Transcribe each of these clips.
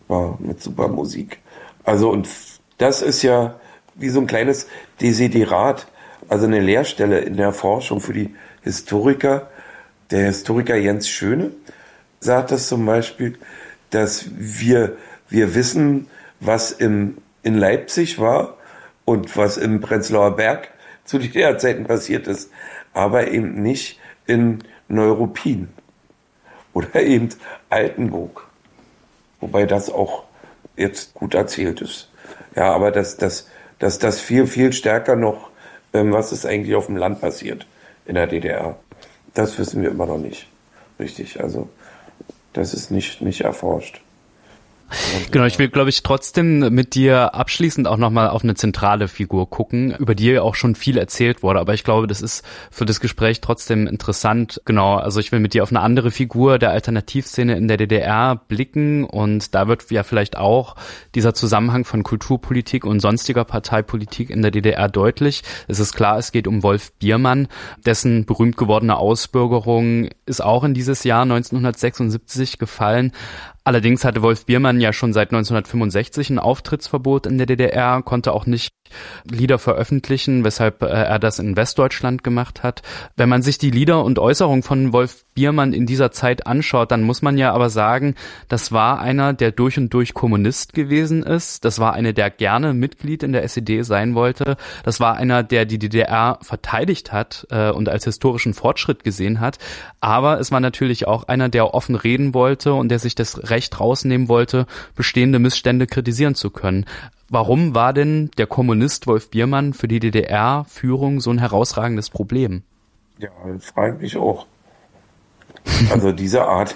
war mit super Musik. Also und das ist ja wie so ein kleines Desiderat, also eine Lehrstelle in der Forschung für die Historiker. Der Historiker Jens Schöne sagt das zum Beispiel, dass wir wissen, was in Leipzig war und was im Prenzlauer Berg zu DDR-Zeiten passiert ist, aber eben nicht in Neuruppin oder eben Altenburg. Wobei das auch jetzt gut erzählt ist. Ja, aber dass das viel, viel stärker noch, was ist eigentlich auf dem Land passiert in der DDR, das wissen wir immer noch nicht. Richtig, also das ist nicht erforscht. Genau, ich will, glaube ich, trotzdem mit dir abschließend auch nochmal auf eine zentrale Figur gucken, über die ja auch schon viel erzählt wurde. Aber ich glaube, das ist für das Gespräch trotzdem interessant. Genau, also ich will mit dir auf eine andere Figur der Alternativszene in der DDR blicken. Und da wird ja vielleicht auch dieser Zusammenhang von Kulturpolitik und sonstiger Parteipolitik in der DDR deutlich. Es ist klar, es geht um Wolf Biermann. Dessen berühmt gewordene Ausbürgerung ist auch in dieses Jahr 1976 gefallen. Allerdings hatte Wolf Biermann ja schon seit 1965 ein Auftrittsverbot in der DDR, konnte auch nicht Lieder veröffentlichen, weshalb er das in Westdeutschland gemacht hat. Wenn man sich die Lieder und Äußerungen von Wolf Biermann in dieser Zeit anschaut, dann muss man ja aber sagen, das war einer, der durch und durch Kommunist gewesen ist. Das war einer, der gerne Mitglied in der SED sein wollte. Das war einer, der die DDR verteidigt hat und als historischen Fortschritt gesehen hat. Aber es war natürlich auch einer, der offen reden wollte und der sich das Recht rausnehmen wollte, bestehende Missstände kritisieren zu können. Warum war denn der Kommunist Wolf Biermann für die DDR-Führung so ein herausragendes Problem? Ja, das frage ich mich auch. Also diese Art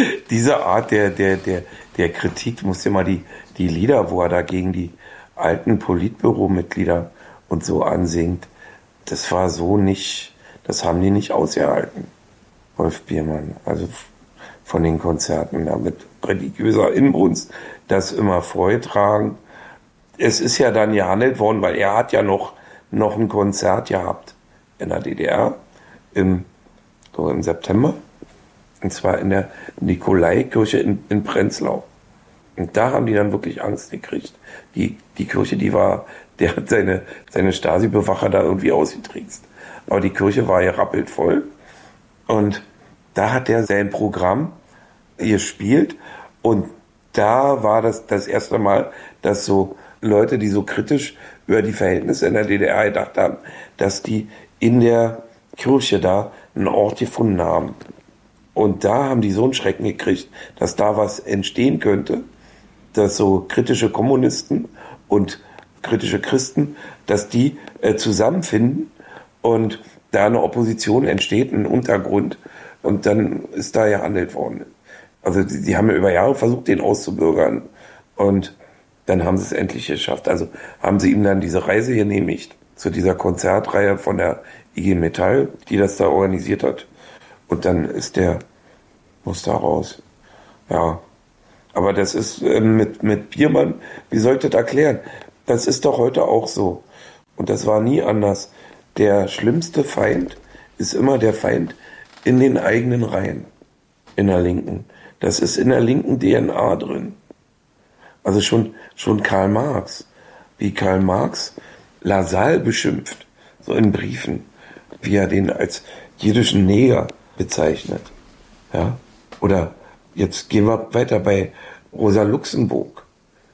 der Kritik, musst dir mal die Lieder, wo er da gegen die alten Politbüro-Mitglieder und so ansingt, das war so nicht, das haben die nicht ausgehalten, Wolf Biermann. Also von den Konzerten da mit religiöser Inbrunst, das immer vorgetragen. Es ist ja dann gehandelt worden, weil er hat ja noch ein Konzert gehabt in der DDR im September. Und zwar in der Nikolaikirche in Prenzlau. Und da haben die dann wirklich Angst gekriegt. Die Kirche, der hat seine Stasi-Bewacher da irgendwie ausgetrickst. Aber die Kirche war ja rappelt voll. Und da hat er sein Programm gespielt. Und da war das erste Mal, dass so Leute, die so kritisch über die Verhältnisse in der DDR gedacht haben, dass die in der Kirche da einen Ort gefunden haben. Und da haben die so einen Schrecken gekriegt, dass da was entstehen könnte, dass so kritische Kommunisten und kritische Christen, dass die zusammenfinden und da eine Opposition entsteht, ein Untergrund. Und dann ist da gehandelt worden. Also die haben ja über Jahre versucht, den auszubürgern. Und dann haben sie es endlich geschafft. Also haben sie ihm dann diese Reise genehmigt zu dieser Konzertreihe von der IG Metall, die das da organisiert hat. Und dann muss da raus. Ja. Aber das ist mit Biermann, wie soll ich das erklären? Das ist doch heute auch so. Und das war nie anders. Der schlimmste Feind ist immer der Feind in den eigenen Reihen. In der Linken. Das ist in der linken DNA drin. Also schon Karl Marx. Wie Karl Marx Lassalle beschimpft. So in Briefen. Wie er den als jüdischen Neger bezeichnet. Ja. Oder jetzt gehen wir weiter bei Rosa Luxemburg.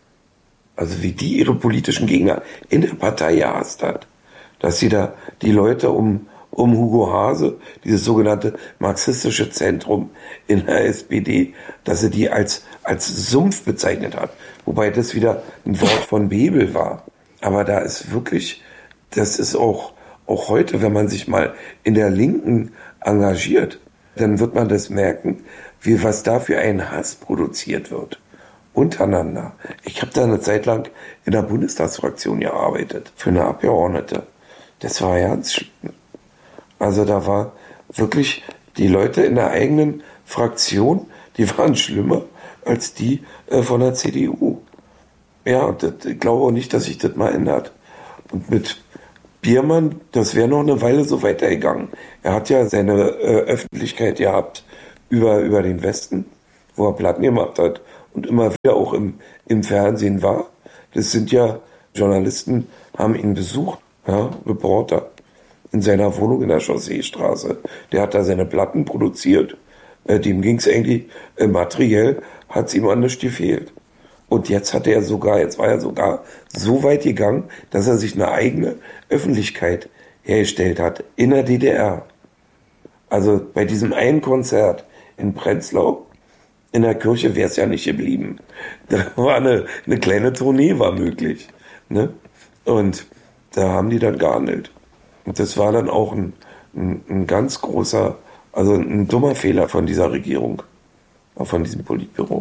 Also wie die ihre politischen Gegner in der Partei gehasst hat. Dass sie da die Leute um Hugo Hase, dieses sogenannte marxistische Zentrum in der SPD, dass sie die als Sumpf bezeichnet hat. Wobei das wieder ein Wort von Bebel war. Aber da ist wirklich, das ist auch heute, wenn man sich mal in der Linken engagiert, dann wird man das merken, was da für ein Hass produziert wird. Untereinander. Ich habe da eine Zeit lang in der Bundestagsfraktion gearbeitet, für eine Abgeordnete. Das war ganz schlimm. Also da war wirklich die Leute in der eigenen Fraktion, die waren schlimmer als die von der CDU. Ja, und ich glaube auch nicht, dass sich das mal ändert. Und mit Biermann, das wäre noch eine Weile so weitergegangen. Er hat ja seine Öffentlichkeit gehabt über den Westen, wo er Platten gemacht hat und immer wieder auch im Fernsehen war. Das sind ja Journalisten, haben ihn besucht, ja, Reporter, in seiner Wohnung in der Chausseestraße. Der hat da seine Platten produziert. Dem ging's eigentlich materiell, hat's ihm an nichts gefehlt. Und jetzt war er sogar so weit gegangen, dass er sich eine eigene Öffentlichkeit hergestellt hat in der DDR. Also bei diesem einen Konzert in Prenzlau, in der Kirche wäre es ja nicht geblieben. Da war eine kleine Tournee war möglich. Ne? Und da haben die dann gehandelt. Und das war dann auch ein ganz großer, also ein dummer Fehler von dieser Regierung, auch von diesem Politbüro.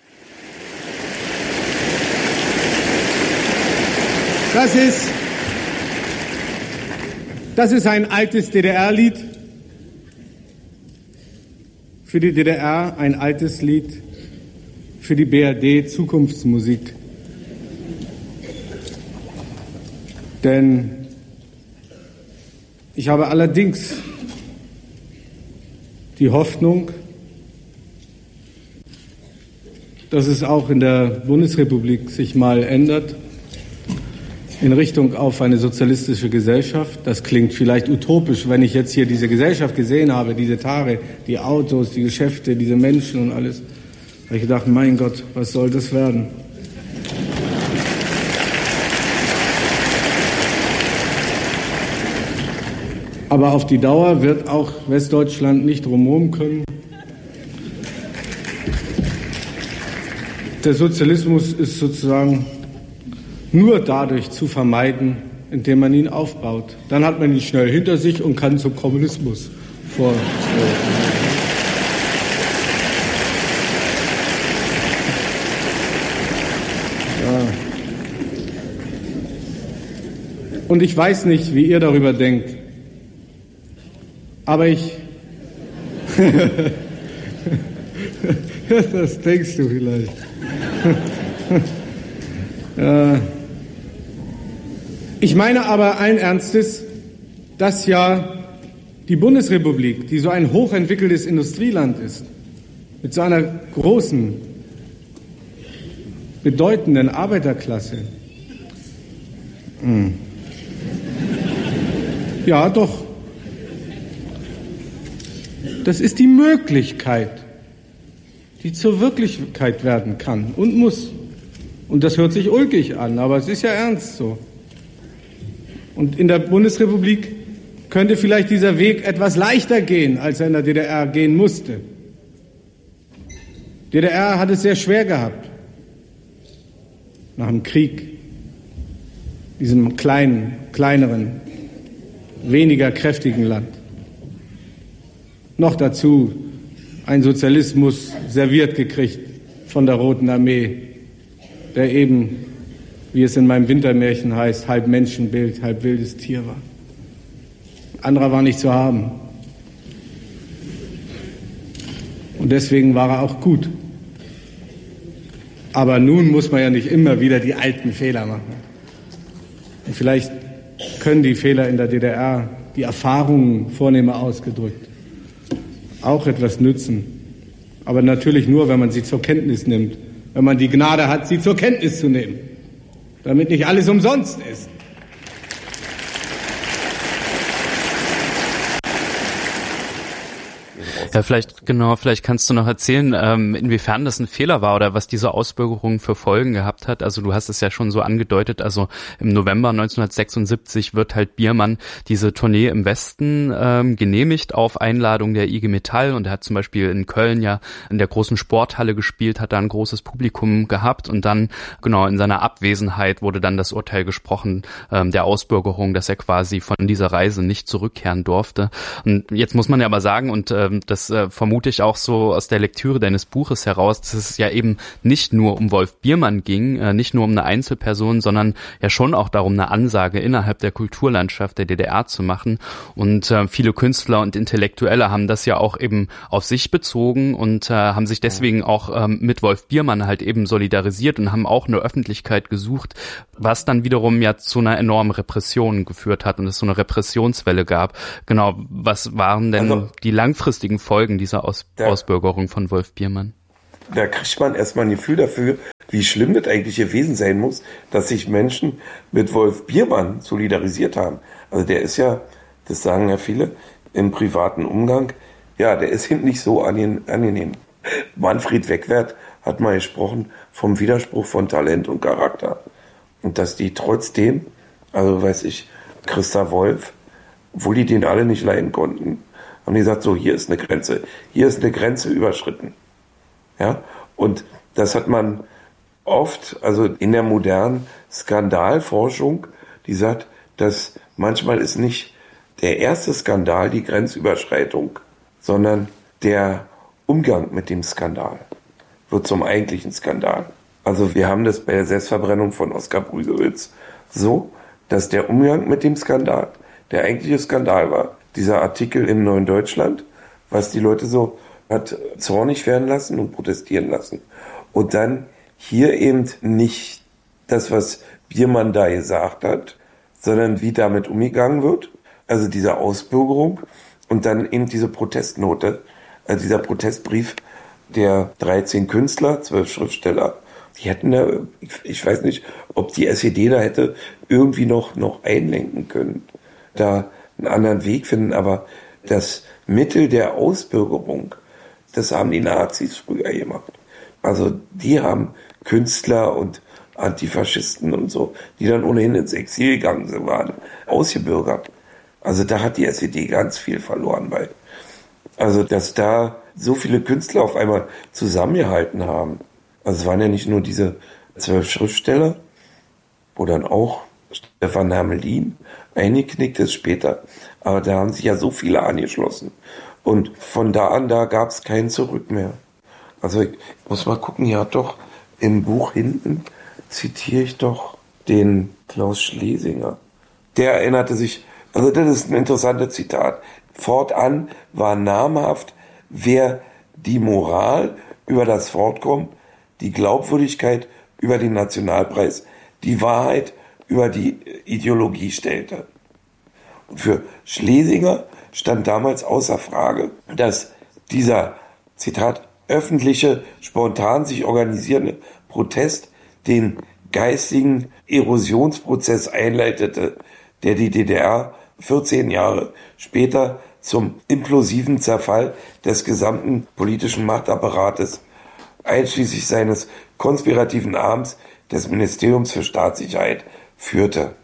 Das ist ein altes DDR-Lied. Für die DDR ein altes Lied. Für die BRD Zukunftsmusik. Denn ich habe allerdings die Hoffnung, dass es auch in der Bundesrepublik sich mal ändert in Richtung auf eine sozialistische Gesellschaft. Das klingt vielleicht utopisch, wenn ich jetzt hier diese Gesellschaft gesehen habe, diese Tage, die Autos, die Geschäfte, diese Menschen und alles. Da habe ich gedacht, mein Gott, was soll das werden? Aber auf die Dauer wird auch Westdeutschland nicht drumherum können. Der Sozialismus ist sozusagen nur dadurch zu vermeiden, indem man ihn aufbaut. Dann hat man ihn schnell hinter sich und kann zum Kommunismus vor. Ja. Und ich weiß nicht, wie ihr darüber denkt, aber ich... Das denkst du vielleicht. Ich meine aber allen Ernstes, dass ja die Bundesrepublik, die so ein hochentwickeltes Industrieland ist, mit so einer großen, bedeutenden Arbeiterklasse, ja doch, das ist die Möglichkeit, die zur Wirklichkeit werden kann und muss. Und das hört sich ulkig an, aber es ist ja ernst so. Und in der Bundesrepublik könnte vielleicht dieser Weg etwas leichter gehen, als er in der DDR gehen musste. Die DDR hat es sehr schwer gehabt. Nach dem Krieg. Diesem kleineren, weniger kräftigen Land. Noch dazu ein Sozialismus serviert gekriegt von der Roten Armee, der eben, wie es in meinem Wintermärchen heißt, halb Menschenbild, halb wildes Tier war. Anderer war nicht zu haben. Und deswegen war er auch gut. Aber nun muss man ja nicht immer wieder die alten Fehler machen. Und vielleicht können die Fehler in der DDR, die Erfahrungen vornehmer ausgedrückt, auch etwas nützen. Aber natürlich nur, wenn man sie zur Kenntnis nimmt. Wenn man die Gnade hat, sie zur Kenntnis zu nehmen. Damit nicht alles umsonst ist. Ja, vielleicht kannst du noch erzählen, inwiefern das ein Fehler war oder was diese Ausbürgerung für Folgen gehabt hat. Also du hast es ja schon so angedeutet, also im November 1976 wird halt Biermann diese Tournee im Westen genehmigt auf Einladung der IG Metall, und er hat zum Beispiel in Köln ja in der großen Sporthalle gespielt, hat da ein großes Publikum gehabt, und dann genau in seiner Abwesenheit wurde dann das Urteil gesprochen der Ausbürgerung, dass er quasi von dieser Reise nicht zurückkehren durfte. Und jetzt muss man ja aber sagen, und das vermute ich auch so aus der Lektüre deines Buches heraus, dass es ja eben nicht nur um Wolf Biermann ging, nicht nur um eine Einzelperson, sondern ja schon auch darum, eine Ansage innerhalb der Kulturlandschaft der DDR zu machen. Und viele Künstler und Intellektuelle haben das ja auch eben auf sich bezogen und haben sich deswegen auch mit Wolf Biermann halt eben solidarisiert und haben auch eine Öffentlichkeit gesucht, was dann wiederum ja zu einer enormen Repression geführt hat und es so eine Repressionswelle gab. Genau, was waren denn die langfristigen Folgen dieser Ausbürgerung von Wolf Biermann? Da kriegt man erstmal ein Gefühl dafür, wie schlimm das eigentlich gewesen sein muss, dass sich Menschen mit Wolf Biermann solidarisiert haben. Also der ist ja, das sagen ja viele, im privaten Umgang, ja, der ist nicht so angenehm. Manfred Wegwert hat mal gesprochen vom Widerspruch von Talent und Charakter. Und dass die trotzdem, also weiß ich, Christa Wolf, obwohl die den alle nicht leiden konnten, haben die gesagt, so, hier ist eine Grenze überschritten. Ja, und das hat man oft, also in der modernen Skandalforschung, die sagt, dass manchmal ist nicht der erste Skandal die Grenzüberschreitung, sondern der Umgang mit dem Skandal wird zum eigentlichen Skandal. Also wir haben das bei der Selbstverbrennung von Oskar Brügewitz so, dass der Umgang mit dem Skandal der eigentliche Skandal war. Dieser Artikel im Neuen Deutschland, was die Leute so hat zornig werden lassen und protestieren lassen. Und dann hier eben nicht das, was Biermann da gesagt hat, sondern wie damit umgegangen wird. Also diese Ausbürgerung und dann eben diese Protestnote, also dieser Protestbrief der 13 Künstler, 12 Schriftsteller. Die hätten da, ich weiß nicht, ob die SED da hätte irgendwie noch einlenken können, da einen anderen Weg finden, aber das Mittel der Ausbürgerung, das haben die Nazis früher gemacht. Also die haben Künstler und Antifaschisten und so, die dann ohnehin ins Exil gegangen sind, waren ausgebürgert. Also da hat die SED ganz viel verloren bei. Also dass da so viele Künstler auf einmal zusammengehalten haben. Also es waren ja nicht nur diese 12 Schriftsteller, wo dann auch Stefan Hermelin eingeknickt ist später, aber da haben sich ja so viele angeschlossen. Und von da an, da gab es kein Zurück mehr. Also ich muss mal gucken, ja doch, im Buch hinten zitiere ich doch den Klaus Schlesinger. Der erinnerte sich, also das ist ein interessantes Zitat. Fortan war namhaft, wer die Moral über das Fortkommen, die Glaubwürdigkeit über den Nationalpreis, die Wahrheit über die Ideologie stellte. Und für Schlesinger stand damals außer Frage, dass dieser, Zitat, öffentliche, spontan sich organisierende Protest den geistigen Erosionsprozess einleitete, der die DDR 14 Jahre später zum implosiven Zerfall des gesamten politischen Machtapparates, einschließlich seines konspirativen Arms des Ministeriums für Staatssicherheit, führte.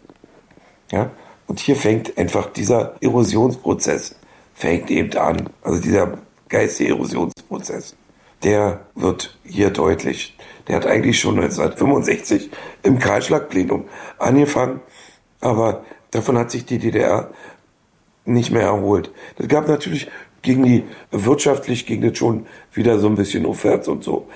Ja? Und hier fängt einfach dieser Erosionsprozess, fängt eben an. Also dieser geistige Erosionsprozess, der wird hier deutlich. Der hat eigentlich schon 1965 im Kahlschlagplenum angefangen, aber davon hat sich die DDR nicht mehr erholt. Das gab natürlich wirtschaftlich ging das schon wieder so ein bisschen aufwärts und so.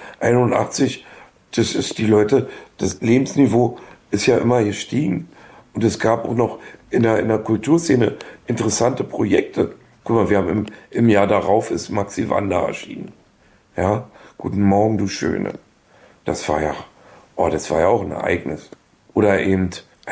81, das ist die Leute, das Lebensniveau ist ja immer gestiegen. Und es gab auch noch in der Kulturszene interessante Projekte. Guck mal, wir haben im Jahr darauf ist Maxi Wander erschienen. Ja, Guten Morgen, du Schöne. Das war ja auch ein Ereignis. Oder eben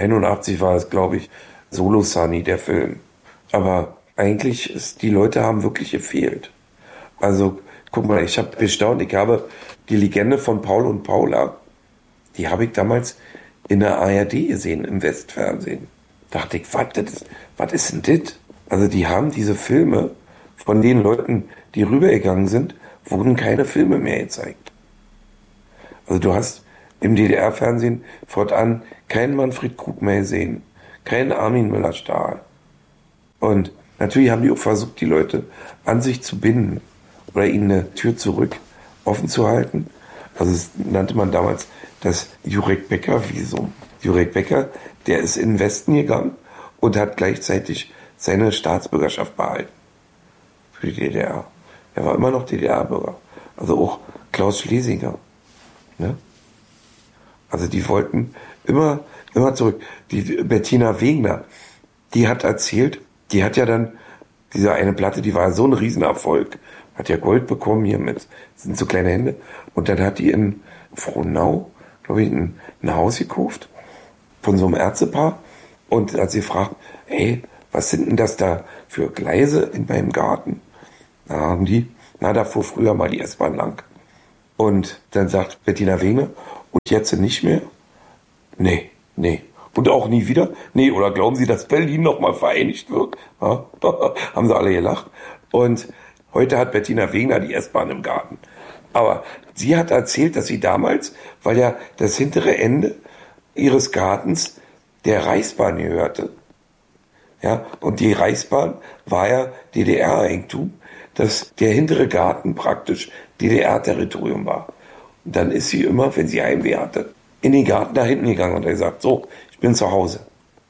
81 war es, glaube ich, Solo Sunny, der Film. Aber eigentlich die Leute haben wirklich gefehlt. Also, guck mal, ich habe gestaunt, ich habe die Legende von Paul und Paula, die habe ich damals in der ARD gesehen, im Westfernsehen. Dachte ich, was ist denn das? Also die haben diese Filme, von den Leuten, die rübergegangen sind, wurden keine Filme mehr gezeigt. Also du hast im DDR-Fernsehen fortan keinen Manfred Krug mehr gesehen, keinen Armin Müller-Stahl. Und natürlich haben die auch versucht, die Leute an sich zu binden oder ihnen eine Tür zurück offen zu halten. Also das nannte man damals das Jurek Becker-Visum. Jurek Becker, der ist in den Westen gegangen und hat gleichzeitig seine Staatsbürgerschaft behalten für die DDR. Er war immer noch DDR-Bürger. Also auch Klaus Schlesinger. Ne? Also die wollten immer zurück. Die Bettina Wegner, die hat erzählt, die hat ja dann diese eine Platte, die war so ein Riesenerfolg, hat ja Gold bekommen hier das sind so kleine Hände. Und dann hat die in Frohnau, glaube ich, ein Haus gekauft von so einem Ärztepaar und hat sie gefragt, hey, was sind denn das da für Gleise in meinem Garten? Da haben die, da fuhr früher mal die S-Bahn lang. Und dann sagt Bettina Wegner, und jetzt nicht mehr? Nee. Und auch nie wieder? Nee, oder glauben Sie, dass Berlin nochmal vereinigt wird? Ja? Haben sie alle gelacht. Und heute hat Bettina Wegner die S-Bahn im Garten. Aber sie hat erzählt, dass sie damals, weil ja das hintere Ende ihres Gartens der Reichsbahn gehörte. Ja, und die Reichsbahn war ja DDR-Eigentum, dass der hintere Garten praktisch DDR-Territorium war. Und dann ist sie immer, wenn sie Heimweh hatte, in den Garten da hinten gegangen und hat gesagt, so, ich bin zu Hause.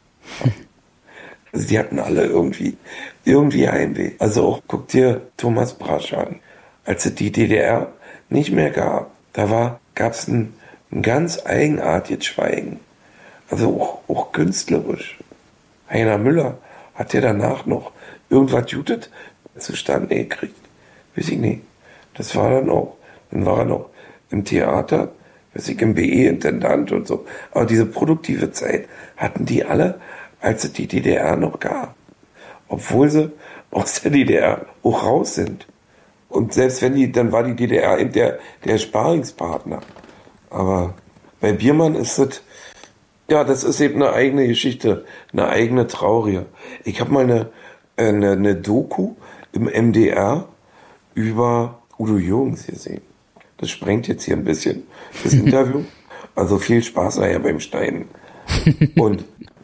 Also die hatten alle irgendwie Heimweh. Also auch, guck dir Thomas Brasch an. Als es die DDR nicht mehr gab, gab es ein ganz eigenartiges Schweigen. Also auch künstlerisch. Heiner Müller hat ja danach noch irgendwas Gutes zustande gekriegt. Weiß ich nicht. Das war dann war er noch im Theater, weiß ich, im BE-Intendant und so. Aber diese produktive Zeit hatten die alle, als es die DDR noch gab. Obwohl sie aus der DDR auch raus sind. Und selbst wenn dann war die DDR eben der Sparingspartner. Aber bei Biermann ist es, ja, das ist eben eine eigene Geschichte, eine eigene traurige. Ich habe mal eine Doku im MDR über Udo Jürgens gesehen. Das sprengt jetzt hier ein bisschen das Interview. Also viel Spaß nachher beim Steinen. Und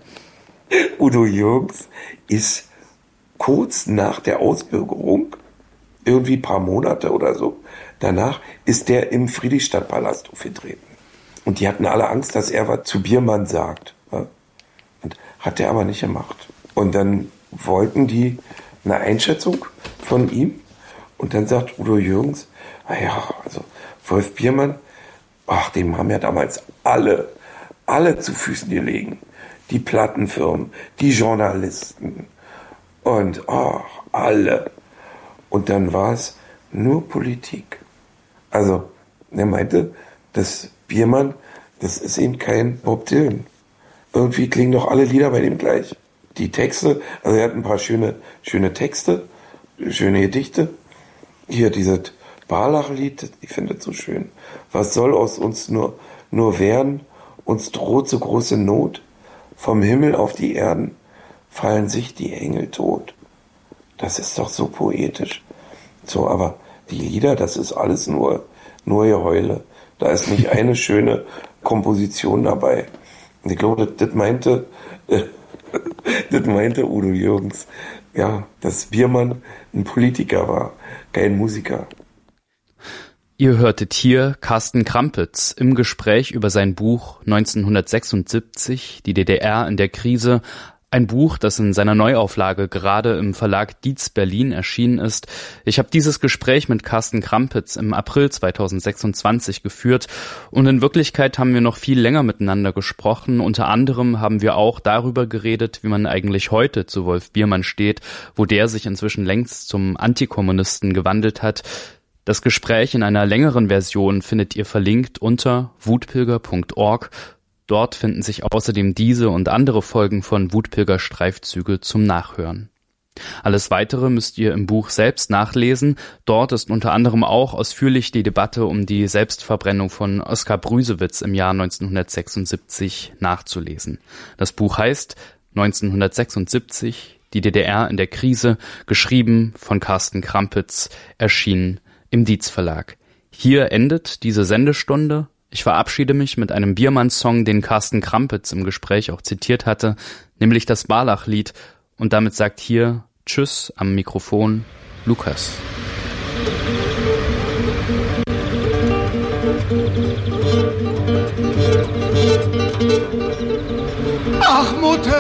Udo Jürgens ist kurz nach der Ausbürgerung, irgendwie ein paar Monate oder so, danach ist der im Friedrichstadtpalast aufgetreten. Und die hatten alle Angst, dass er was zu Biermann sagt. Ja? Und hat er aber nicht gemacht. Und dann wollten die eine Einschätzung von ihm. Und dann sagt Udo Jürgens, also Wolf Biermann, dem haben ja damals alle zu Füßen gelegen. Die Plattenfirmen, die Journalisten und alle. Und dann war es nur Politik. Also er meinte, dass Biermann, das ist eben kein Bob Dylan. Irgendwie klingen doch alle Lieder bei dem gleich. Die Texte, also er hat ein paar schöne Texte, schöne Gedichte. Hier dieses Barlach-Lied, ich finde es so schön. Was soll aus uns nur werden? Uns droht so große Not. Vom Himmel auf die Erden fallen sich die Engel tot. Das ist doch so poetisch. So, aber die Lieder, das ist alles nur Geheule. Da ist nicht eine schöne Komposition dabei. Und ich glaube, das meinte Udo Jürgens, ja, dass Biermann ein Politiker war, kein Musiker. Ihr hörtet hier Carsten Krampitz im Gespräch über sein Buch 1976, die DDR in der Krise. Ein Buch, das in seiner Neuauflage gerade im Verlag Dietz Berlin erschienen ist. Ich habe dieses Gespräch mit Carsten Krampitz im April 2026 geführt und in Wirklichkeit haben wir noch viel länger miteinander gesprochen. Unter anderem haben wir auch darüber geredet, wie man eigentlich heute zu Wolf Biermann steht, wo der sich inzwischen längst zum Antikommunisten gewandelt hat. Das Gespräch in einer längeren Version findet ihr verlinkt unter wutpilger.org. Dort finden sich außerdem diese und andere Folgen von Wutpilger-Streifzüge zum Nachhören. Alles Weitere müsst ihr im Buch selbst nachlesen. Dort ist unter anderem auch ausführlich die Debatte um die Selbstverbrennung von Oskar Brüsewitz im Jahr 1976 nachzulesen. Das Buch heißt 1976, die DDR in der Krise, geschrieben von Carsten Krampitz, erschienen im Dietz Verlag. Hier endet diese Sendestunde. Ich verabschiede mich mit einem Biermann-Song, den Carsten Krampitz im Gespräch auch zitiert hatte, nämlich das Barlach-Lied. Und damit sagt hier Tschüss am Mikrofon Lukas. Ach, Mutter!